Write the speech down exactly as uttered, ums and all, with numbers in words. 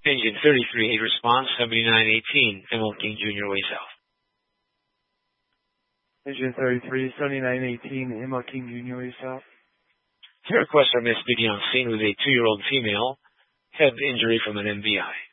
Engine thirty-three eight response, seventy-nine eighteen, Emerald King Junior way south. Engine thirty-three, seventy-nine eighteen, Emerald King Junior way south. Request our Miss Biggie on scene with a two-year-old female, head injury from an M V I.